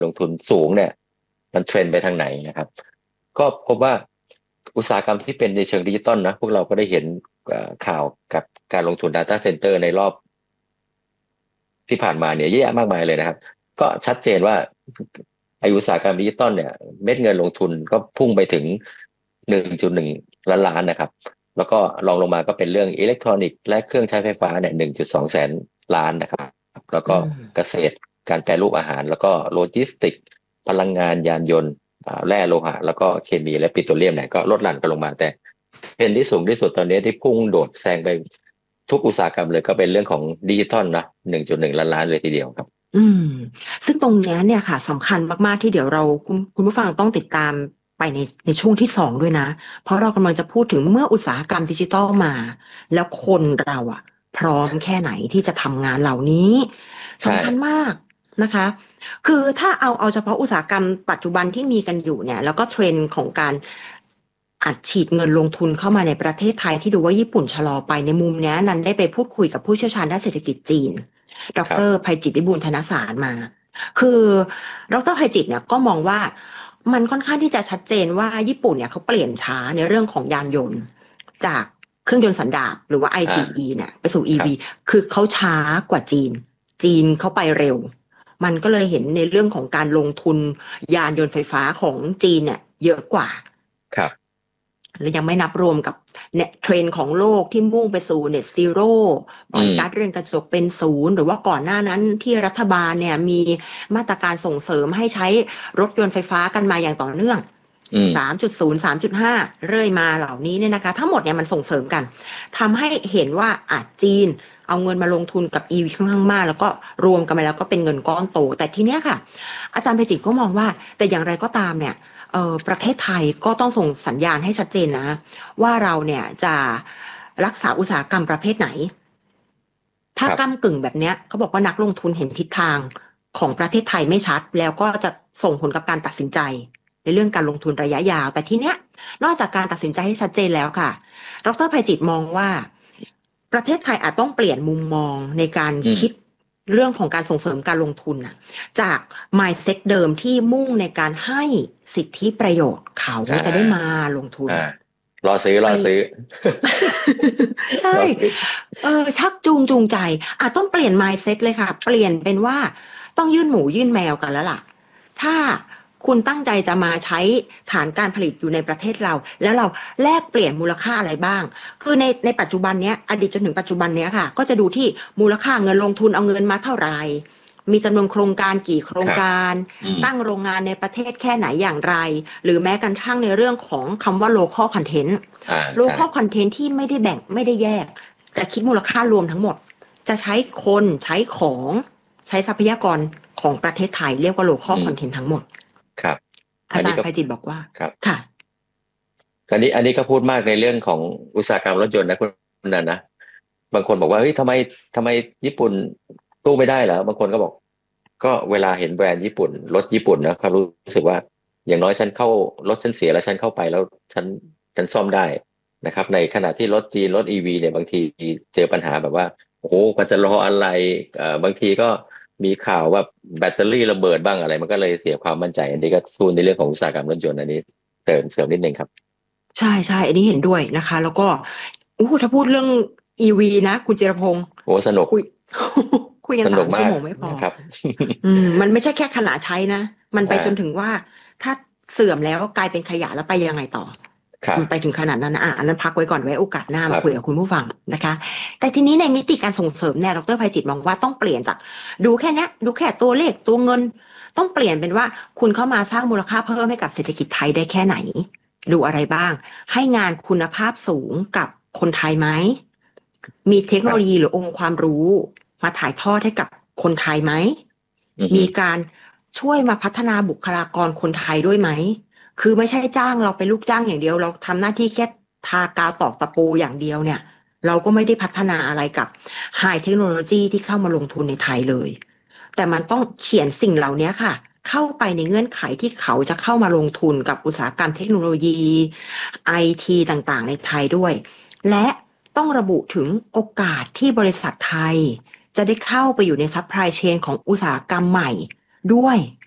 ลงทุนสูงเนี่ยมันเทรนไปทางไหนนะครับก็พบว่าอุตสาหกรรมที่เป็นในเชิงดิจิตอลนะพวกเราก็ได้เห็นข่าวกับการลงทุน Data Center ในรอบที่ผ่านมาเนี่ยเยอะแยะมากมายเลยนะครับก็ชัดเจนว่าอุตสาหกรรมดิจิตอลเนี่ยเม็ดเงินลงทุนก็พุ่งไปถึง1.1 ล้านล้านนะครับแล้วก็รองลงมาก็เป็นเรื่องอิเล็กทรอนิกส์และเครื่องใช้ไฟฟ้าเนี่ย1.2 แสนล้านนะครับแล้วก็เกษตรการแปรรูปอาหารแล้วก็โลจิสติกพลังงานยานยนต์แร่โลหะแล้วก็เคมีและปิโตรเลียมเนี่ยก็ลดหลั่นกันลงมาแต่เป็นที่สูงที่สุดตอนนี้ที่พุ่งโดดแซงไปทุกอุตสาหกรรมเลยก็เป็นเรื่องของดิจิทัลนะ1.1 ล้านล้านเลยทีเดียวครับอืมซึ่งตรงนี้เนี่ยค่ะสำคัญมากๆที่เดี๋ยวเราคุณผู้ฟังต้องติดตามไปในช่วงที่สองด้วยนะเพราะเรากำลังจะพูดถึงเมื่ออุตสาหกรรมดิจิทัลมาแล้วคนเราอะพร้อมแค่ไหนที่จะทำงานเหล่านี้สำคัญมากนะคะคือถ้าเอาเฉพาะอุตสาหกรรมปัจจุบันที่มีกันอยู่เนี่ยแล้วก็เทรนด์ของการอัดฉีดเงินลงทุนเข้ามาในประเทศไทยที่ดูว่าญี่ปุ่นชะลอไปในมุมนี้นั้นได้ไปพูดคุยกับผู้เชี่ยวชาญด้านเศรษฐกิจจีนดร.ไพจิตรวิบูลย์ธนสารมาคือดร.ไพจิตรเนี่ยก็มองว่ามันค่อนข้างที่จะชัดเจนว่าญี่ปุ่นเนี่ยเขาเปลี่ยนช้าในเรื่องของยานยนต์จากเครื่องยนต์สันดาปหรือว่า ICE เนี่ยไปสู่ EV คือเขาช้ากว่าจีนเขาไปเร็วมันก็เลยเห็นในเรื่องของการลงทุนยานยนต์ไฟฟ้าของจีนเนี่ยเยอะกว่าครับและยังไม่นับรวมกับเนี่ยเทรนด์ของโลกที่มุ่งไปสู่ Net Zero ปล่อยก๊าซเรือนกระจกเป็นศูนย์หรือว่าก่อนหน้านั้นที่รัฐบาลเนี่ยมีมาตรการส่งเสริมให้ใช้รถยนต์ไฟฟ้ากันมาอย่างต่อเนื่อง3.0 3.5 เรื่อยมาเหล่านี้เนี่ยนะคะทั้งหมดเนี่ยมันส่งเสริมกันทำให้เห็นว่าจีนเอาเงินมาลงทุนกับ EV ค่อนข้างมากแล้วก็รวมกันไปแล้วก็เป็นเงินก้อนโตแต่ทีเนี้ยค่ะอาจารย์ไพจิตรก็มองว่าแต่อย่างไรก็ตามเนี่ยประเทศไทยก็ต้องส่งสัญญาณให้ชัดเจนนะว่าเราเนี่ยจะรักษาอุตสาหกรรมประเภทไหนถ้าก้ำกึ่งแบบเนี้ยเขาบอกว่านักลงทุนเห็นทิศทางของประเทศไทยไม่ชัดแล้วก็จะส่งผลกับการตัดสินใจในเรื่องการลงทุนระยะยาวแต่ทีเนี้ยนอกจากการตัดสินใจให้ชัดเจนแล้วค่ะดร.ไพจิตรมองว่าประเทศไทยอาจต้องเปลี่ยนมุมมองในการคิดเรื่องของการส่งเสริมการลงทุนน่ะจาก mindset เดิมที่มุ่งในการให้สิทธิประโยชน์เขาจะได้มาลงทุนรอซื้อใช่ชักจูงใจอาจต้องเปลี่ยน mindset เลยค่ะเปลี่ยนเป็นว่าต้องยื่นหมูยื่นแมวกันแล้วล่ะถ้าคุณตั้งใจจะมาใช้ฐานการผลิตอยู่ในประเทศเราแล้วเราแลกเปลี่ยนมูลค่าอะไรบ้างคือในปัจจุบันเนี้ยอดีตจนถึงปัจจุบันเนี้ยค่ะก็จะดูที่มูลค่าเงินลงทุนเอาเงินมาเท่าไหร่มีจำนวนโครงการกี่โครงการตั้งโรงงานในประเทศแค่ไหนอย่างไรหรือแม้กระทั่งในเรื่องของคำว่า local content local content ที่ไม่ได้แบ่งไม่ได้แยกแต่คิดมูลค่ารวมทั้งหมดจะใช้คนใช้ของใช้ทรัพยากรของประเทศไทยเรียกว่า local content ทั้งหมดครับอาจารย์ไพจิตรบอกว่าค่ะอันนี้ก็พูดมากในเรื่องของอุตสาหกรรมรถยนต์นะคุณนันนะบางคนบอกว่าเฮ้ยทำไมญี่ปุ่นตู้ไม่ได้เหรอบางคนก็บอกก็เวลาเห็นแบรนด์ญี่ปุ่นรถญี่ปุ่นนะความรู้สึกว่าอย่างน้อยฉันเข้ารถฉันเสียแล้วฉันเข้าไปแล้วฉันซ่อมได้นะครับในขณะที่รถจีนรถ EV เนี่ยบางทีเจอปัญหาแบบว่าโอ้โหมันจะรออะไรบางทีก็มีข่าวว่าแบตเตอรี่ระเบิดบ้างอะไรมันก็เลยเสียความมั่นใจอันนี้ก็สู้ในเรื่องของอุตสาหกรรมรถยนต์อันนี้เสริมนิดนึงครับใช่อันนี้เห็นด้วยนะคะแล้วก็ถ้าพูดเรื่อง EV นะคุณจิรพงศ์โอ้สนุกคุยกัน3 ชั่วโมงไม่พอครับมันไม่ใช่แค่ขณะใช้นะมันไปจนถึงว่าถ้าเสื่อมแล้วกลายเป็นขยะแล้วไปยังไงต่อมันไปถึงขนาดนั้นอันนั้นพักไว้ก่อนไว้โอกาสหน้ามาคุยกับคุณผู้ฟังนะคะแต่ทีนี้ในมิติการส่งเสริมเนี่ยดร.ไพจิตรมองว่าต้องเปลี่ยนจากดูแค่นี้ดูแค่ตัวเลขตัวเงินต้องเปลี่ยนเป็นว่าคุณเข้ามาสร้างมูลค่าเพิ่มให้กับเศรษฐกิจไทยได้แค่ไหนดูอะไรบ้างให้งานคุณภาพสูงกับคนไทยไหมมีเทคโนโลยีหรือองค์ความรู้มาถ่ายทอดให้กับคนไทยไหมมีการช่วยมาพัฒนาบุคลากรคนไทยด้วยไหมคือไม่ใช่จ้างเราเป็นลูกจ้างอย่างเดียวเราทำหน้าที่แค่ทากาวตอกตะปูอย่างเดียวเนี่ยเราก็ไม่ได้พัฒนาอะไรกับไฮเทคโนโลยีที่เข้ามาลงทุนในไทยเลยแต่มันต้องเขียนสิ่งเหล่านี้ค่ะเข้าไปในเงื่อนไขที่เขาจะเข้ามาลงทุนกับอุตสาหกรรมเทคโนโลยี IT ต่างๆในไทยด้วยและต้องระบุถึงโอกาสที่บริษัทไทยจะได้เข้าไปอยู่ในซัพพลายเชนของอุตสาหกรรมใหม่ด้วย